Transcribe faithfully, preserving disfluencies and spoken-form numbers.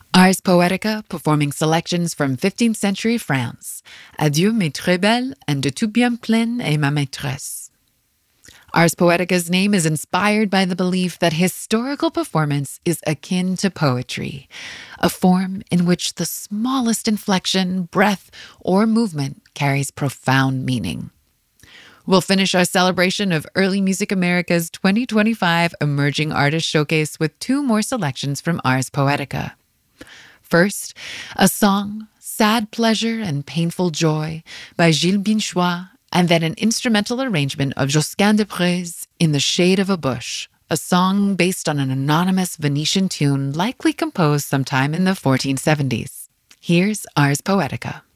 Ars Poetica performing selections from fifteenth century France. Adieu mes très belles and de tout bien pleine et ma maîtresse. Ars Poetica's name is inspired by the belief that historical performance is akin to poetry, a form in which the smallest inflection, breath, or movement carries profound meaning. We'll finish our celebration of Early Music America's twenty twenty-five Emerging Artist Showcase with two more selections from Ars Poetica. First, a song, Sad Pleasure and Painful Joy, by Gilles Binchois, and then an instrumental arrangement of Josquin des Prez' In the Shade of a Bush, a song based on an anonymous Venetian tune likely composed sometime in the fourteen seventies. Here's Ars Poetica.